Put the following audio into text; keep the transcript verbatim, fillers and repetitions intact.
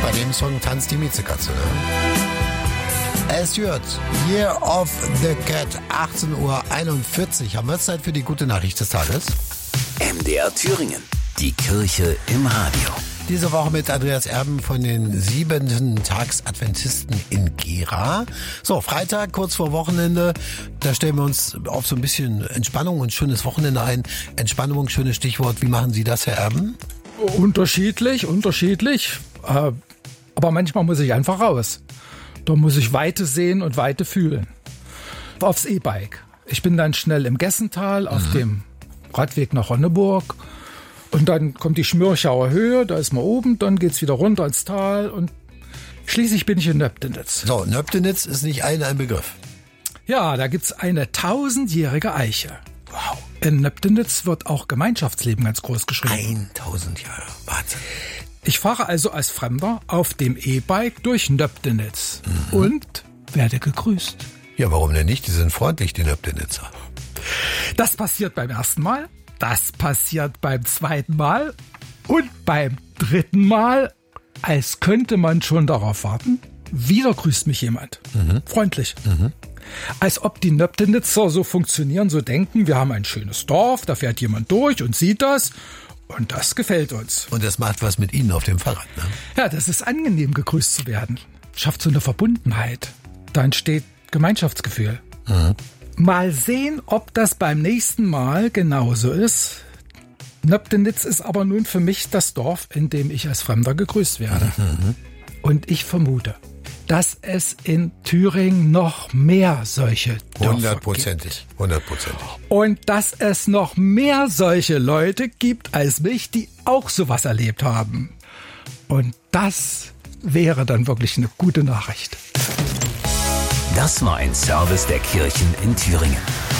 Bei dem Song tanzt die Miezekatze, ne? Es wird Year of the Cat, achtzehn Uhr einundvierzig. Haben wir Zeit für die gute Nachricht des Tages? M D R Thüringen, die Kirche im Radio. Diese Woche mit Andreas Erben von den siebenten Tags-Adventisten in Gera. So, Freitag, kurz vor Wochenende. Da stellen wir uns auf so ein bisschen Entspannung und schönes Wochenende ein. Entspannung, schönes Stichwort. Wie machen Sie das, Herr Erben? Unterschiedlich, unterschiedlich. Äh, aber manchmal muss ich einfach raus. Da muss ich Weite sehen und Weite fühlen. Aufs E-Bike. Ich bin dann schnell im Gessental auf mhm. dem Radweg nach Ronneburg. Und dann kommt die Schmürchauer Höhe, da ist man oben, dann geht's wieder runter ins Tal und schließlich bin ich in Nöbdenitz. So, Nöbdenitz ist nicht allen ein Begriff. Ja, da gibt's eine tausendjährige Eiche. Wow. In Nöbdenitz wird auch Gemeinschaftsleben ganz groß geschrieben. tausend Jahre, Wahnsinn. Ich fahre also als Fremder auf dem E-Bike durch Nöbdenitz mhm. und werde gegrüßt. Ja, warum denn nicht? Die sind freundlich, die Nöbdenitzer. Das passiert beim ersten Mal. Das passiert beim zweiten Mal und beim dritten Mal, als könnte man schon darauf warten, wieder grüßt mich jemand. Mhm. Freundlich. Mhm. Als ob die Nöbdenitzer so funktionieren, so denken, wir haben ein schönes Dorf, da fährt jemand durch und sieht das und das gefällt uns. Und das macht was mit Ihnen auf dem Fahrrad, ne? Ja, das ist angenehm, gegrüßt zu werden. Schafft so eine Verbundenheit. Da entsteht Gemeinschaftsgefühl. Mhm. Mal sehen, ob das beim nächsten Mal genauso ist. Nöbdenitz ist aber nun für mich das Dorf, in dem ich als Fremder gegrüßt werde. Mhm. Und ich vermute, dass es in Thüringen noch mehr solche Dörfer Hundertprozentig. gibt. Hundertprozentig. Und dass es noch mehr solche Leute gibt als mich, die auch sowas erlebt haben. Und das wäre dann wirklich eine gute Nachricht. Das war ein Service der Kirchen in Thüringen.